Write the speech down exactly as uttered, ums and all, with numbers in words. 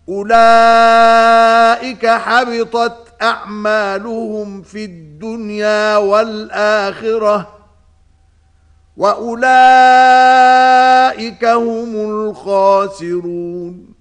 أولئك حبطت أعمالهم في الدنيا والآخرة وأولئك هم الخاسرون